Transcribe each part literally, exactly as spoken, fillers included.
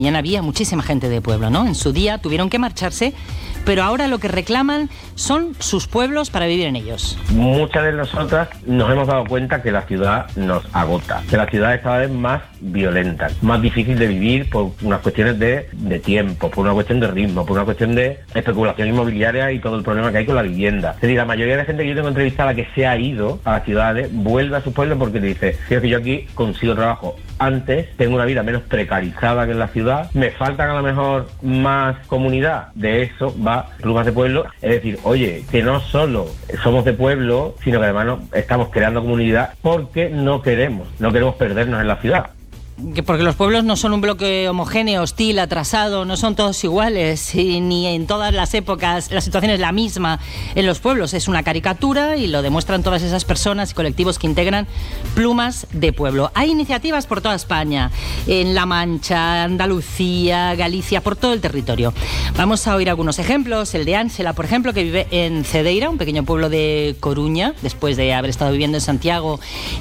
Ya había muchísima gente de pueblo, ¿no? En su día tuvieron que marcharse, pero ahora lo que reclaman son sus pueblos para vivir en ellos. Muchas de nosotras nos hemos dado cuenta que la ciudad nos agota, que la ciudad es cada vez más violenta, más difícil de vivir por unas cuestiones de, de tiempo, por una cuestión de ritmo, por una cuestión de especulación inmobiliaria y todo el problema que hay con la vivienda. Es decir, la mayoría de la gente que yo tengo entrevistada que se ha ido a las ciudades vuelve a su pueblo porque te dice, fíjate que yo aquí consigo trabajo antes, tengo una vida menos precarizada que en la ciudad, me faltan a lo mejor más comunidad, de eso va Plumas de Pueblo. Es decir, oye, que no solo somos de pueblo, sino que además no, estamos creando comunidad porque no queremos, no queremos perdernos en la ciudad. Porque los pueblos no son un bloque homogéneo, hostil, atrasado, no son todos iguales, y ni en todas las épocas la situación es la misma en los pueblos. Es una caricatura y lo demuestran todas esas personas y colectivos que integran Plumas de Pueblo. Hay iniciativas por toda España, en La Mancha, Andalucía, Galicia, por todo el territorio. Vamos a oír algunos ejemplos. El de Ángela, por ejemplo, que vive en Cedeira, un pequeño pueblo de Coruña, después de haber estado viviendo en Santiago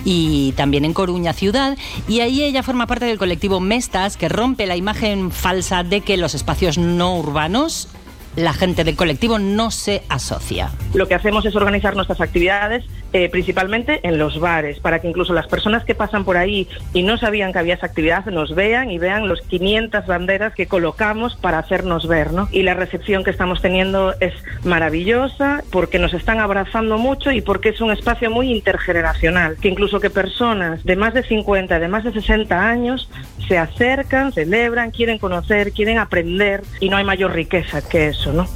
y también en Coruña ciudad, y ahí ella forma parte del colectivo Mestas, que rompe la imagen falsa de que los espacios no urbanos, la gente del colectivo no se asocia. Lo que hacemos es organizar nuestras actividades eh, principalmente en los bares, para que incluso las personas que pasan por ahí y no sabían que había esa actividad nos vean y vean los quinientas banderas que colocamos para hacernos ver, ¿no? Y la recepción que estamos teniendo es maravillosa porque nos están abrazando mucho y porque es un espacio muy intergeneracional, que incluso que personas de más de cincuenta, de más de sesenta años se acercan, celebran, quieren conocer, quieren aprender, y no hay mayor riqueza que eso, ¿no?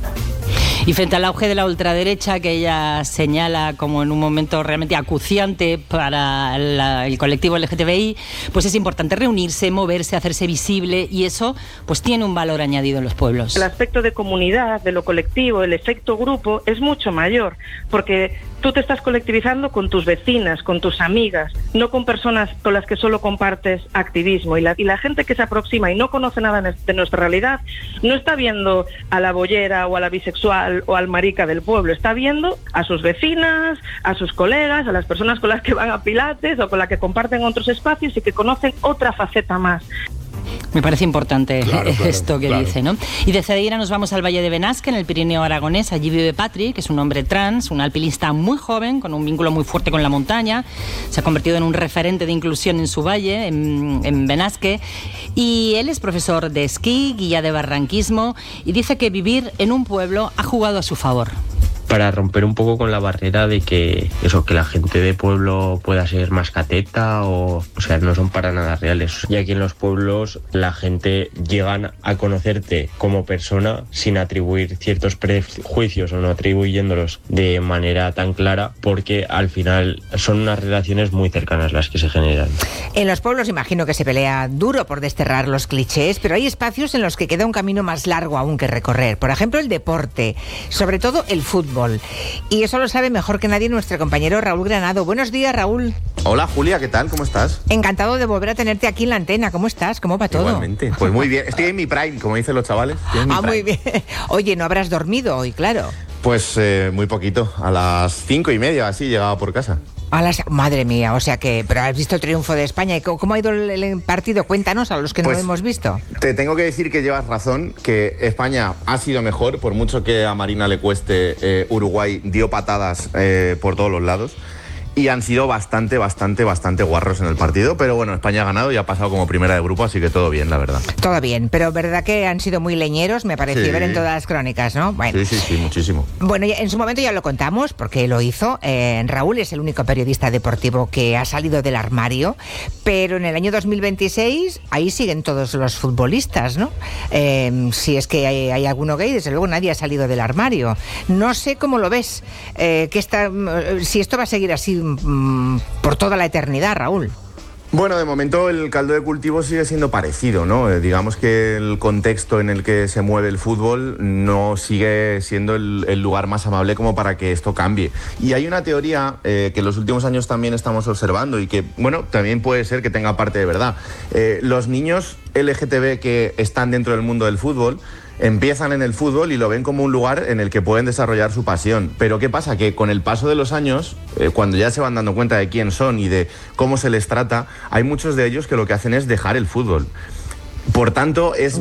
Y frente al auge de la ultraderecha, que ella señala como en un momento realmente acuciante para la, el colectivo L G T B I, pues es importante reunirse, moverse, hacerse visible, y eso pues tiene un valor añadido en los pueblos. El aspecto de comunidad, de lo colectivo, el efecto grupo es mucho mayor, porque tú te estás colectivizando con tus vecinas, con tus amigas, no con personas con las que solo compartes activismo. Y la, y la gente que se aproxima y no conoce nada de nuestra realidad, no está viendo a la boyera o a la bisexual o al marica del pueblo, está viendo a sus vecinas, a sus colegas, a las personas con las que van a pilates o con las que comparten otros espacios y que conocen otra faceta más. Me parece importante claro, claro, esto que claro. dice, ¿no? Y de Cedeira nos vamos al Valle de Benasque, en el Pirineo aragonés. Allí vive Patrick, que es un hombre trans, un alpinista muy joven, con un vínculo muy fuerte con la montaña. Se ha convertido en un referente de inclusión en su valle, en, en Benasque. Y él es profesor de esquí, guía de barranquismo, y dice que vivir en un pueblo ha jugado a su favor. Para romper un poco con la barrera de que eso, que la gente de pueblo pueda ser más cateta o, o sea, no son para nada reales. Y aquí en los pueblos la gente llegan a conocerte como persona sin atribuir ciertos prejuicios o no atribuyéndolos de manera tan clara, porque al final son unas relaciones muy cercanas las que se generan. En los pueblos imagino que se pelea duro por desterrar los clichés, pero hay espacios en los que queda un camino más largo aún que recorrer. Por ejemplo, el deporte, sobre todo el fútbol. Y eso lo sabe mejor que nadie nuestro compañero Raúl Granado. Buenos días, Raúl. Hola, Julia, ¿qué tal? ¿Cómo estás? Encantado de volver a tenerte aquí en la antena. ¿Cómo estás? ¿Cómo va todo? Igualmente. Pues muy bien. Estoy en mi prime, como dicen los chavales. Estoy en mi ah, prime. muy bien. Oye, ¿no habrás dormido hoy, claro? Pues eh, muy poquito. A las cinco y media, así, llegaba por casa. A las... Madre mía, o sea que... Pero has visto el triunfo de España. ¿Cómo ha ido el, el partido? Cuéntanos a los que pues, no lo hemos visto. Te tengo que decir que llevas razón, que España ha sido mejor, por mucho que a Marina le cueste. eh, Uruguay dio patadas eh, por todos los lados. Y han sido bastante, bastante, bastante guarros en el partido. Pero bueno, España ha ganado y ha pasado como primera de grupo, así que todo bien, la verdad. Todo bien, pero verdad que han sido muy leñeros, me pareció sí. ver en todas las crónicas, ¿no? Bueno. Sí, sí, sí, muchísimo. Bueno, en su momento ya lo contamos, porque lo hizo. Eh, Raúl es el único periodista deportivo que ha salido del armario, pero en el año dos mil veintiséis ahí siguen todos los futbolistas, ¿no? Eh, si es que hay, hay alguno gay, desde luego nadie ha salido del armario. No sé cómo lo ves, eh, que está, si esto va a seguir así por toda la eternidad, Raúl. Bueno, de momento el caldo de cultivo sigue siendo parecido, ¿no? Eh, digamos que el contexto en el que se mueve el fútbol no sigue siendo el, el lugar más amable como para que esto cambie. Y hay una teoría eh, que en los últimos años también estamos observando y que, bueno, también puede ser que tenga parte de verdad. Eh, los niños L G T B que están dentro del mundo del fútbol empiezan en el fútbol y lo ven como un lugar en el que pueden desarrollar su pasión. Pero ¿qué pasa? Que con el paso de los años, eh, cuando ya se van dando cuenta de quién son y de cómo se les trata, hay muchos de ellos que lo que hacen es dejar el fútbol. Por tanto, es